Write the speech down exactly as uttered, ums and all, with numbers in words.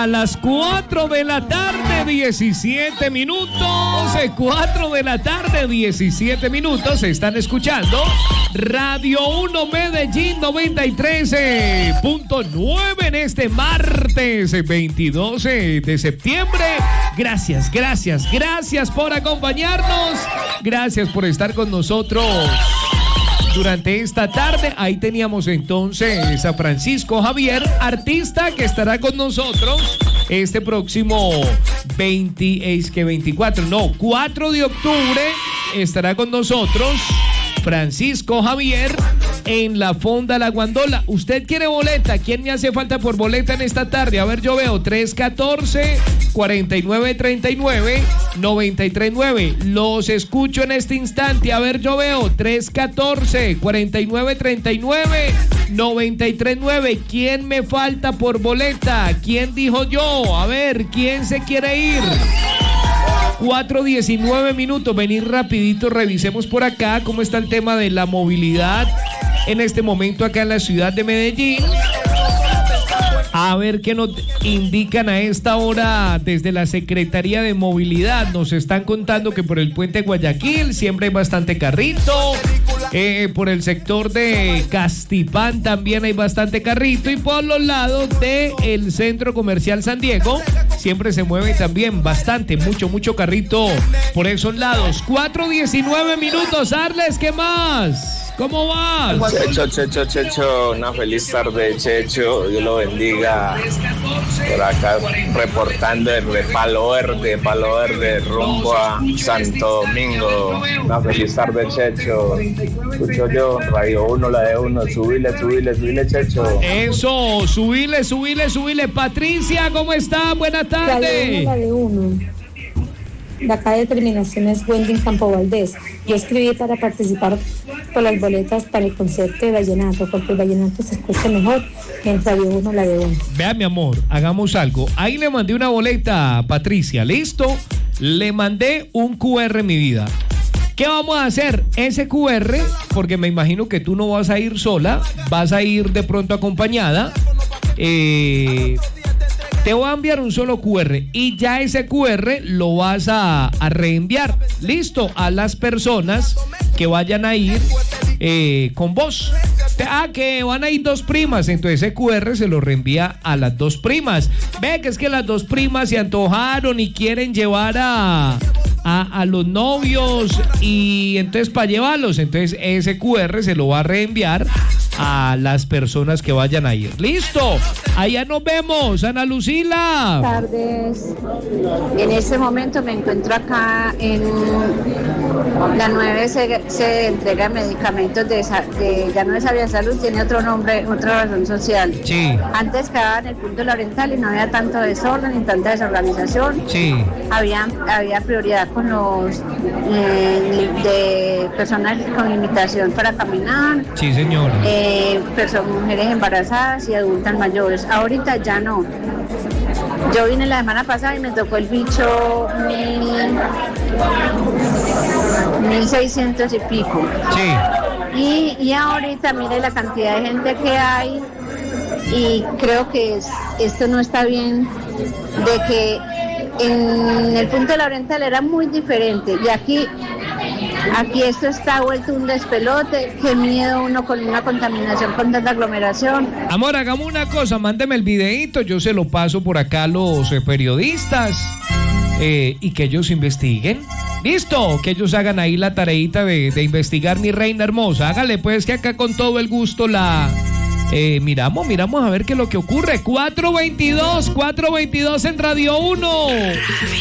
a las cuatro de la tarde, diecisiete minutos. cuatro de la tarde, diecisiete minutos. Están escuchando Radio uno Medellín noventa y tres punto nueve en este martes veintidós de septiembre. Gracias, gracias, gracias por acompañarnos. Gracias por estar con nosotros durante esta tarde. Ahí teníamos entonces a Francisco Javier, artista que estará con nosotros este próximo veinte, es que veinticuatro, no, cuatro de octubre estará con nosotros Francisco Javier en la Fonda La Guandola. ¿Usted quiere boleta? ¿Quién me hace falta por boleta en esta tarde? A ver, yo veo tres uno cuatro, cuatro nueve tres nueve, nueve tres nueve. Los escucho en este instante. A ver, yo veo tres uno cuatro, cuatro nueve tres nueve, nueve tres nueve. ¿Quién me falta por boleta? ¿Quién dijo yo? A ver, ¿quién se quiere ir? cuatro diecinueve minutos, venir rapidito, revisemos por acá cómo está el tema de la movilidad en este momento acá en la ciudad de Medellín. A ver qué nos indican a esta hora desde la Secretaría de Movilidad. Nos están contando que por el puente Guayaquil siempre hay bastante carrito. Eh, por el sector de Castipán también hay bastante carrito. Y por los lados del Centro Comercial San Diego siempre se mueve también bastante, mucho, mucho carrito por esos lados. cuatro diecinueve minutos, Arles, ¿qué más? ¿Cómo vas? Checho, Checho, Checho, una feliz tarde, Checho, Dios lo bendiga. Por acá reportando desde Palo Verde, Palo Verde, rumbo a Santo Domingo. Una feliz tarde, Checho. Escucho yo, Radio uno, la de uno, subile, subile, subile, Checho. Eso, subile, subile, subile. Patricia, ¿cómo está? Buenas tardes. La de uno. De acá de Terminaciones Wendy Campo Valdés. Yo escribí para participar por las boletas para el concierto de vallenato, porque el vallenato se escucha mejor en Radio uno, la de uno. Vea, mi amor, hagamos algo. Ahí le mandé una boleta a Patricia, ¿listo? Le mandé un Q R, mi vida. ¿Qué vamos a hacer? Ese Q R, porque me imagino que tú no vas a ir sola, vas a ir de pronto acompañada. Eh... Te voy a enviar un solo Q R y ya ese Q R lo vas a, a reenviar, listo, a las personas que vayan a ir eh, con vos. Ah, que van a ir dos primas, entonces ese Q R se lo reenvía a las dos primas. Ve que es que las dos primas se antojaron y quieren llevar a... A, a los novios y entonces para llevarlos, entonces ese Q R se lo va a reenviar a las personas que vayan a ir. ¡Listo! Allá nos vemos, Ana Lucila. Buenas tardes. En este momento me encuentro acá en la nueve se, se entrega medicamentos de, de ya no es Avia Salud, tiene otro nombre, otra razón social. Sí. Antes quedaba en el punto de la Oriental y no había tanto desorden ni tanta desorganización. Sí. Había, había prioridad con los eh, de personas con limitación para caminar. Sí, señora. Eh, personas, mujeres embarazadas y adultas mayores. Ahorita ya no. Yo vine la semana pasada y me tocó el bicho mil, mil seiscientos y pico. Sí. Y, y ahorita mire la cantidad de gente que hay y creo que es, esto no está bien, de que en el punto de la Oriental era muy diferente y aquí aquí esto está vuelto un despelote. Qué miedo uno con una contaminación, con tanta aglomeración. Amor, hagamos una cosa, mándeme el videíto, yo se lo paso por acá a los eh, periodistas eh, y que ellos investiguen. Listo, que ellos hagan ahí la tareita de, de investigar, mi reina hermosa. Hágale pues, que acá con todo el gusto la... Eh, miramos, miramos a ver qué es lo que ocurre. cuatro veintidós, cuatro veintidós en Radio uno.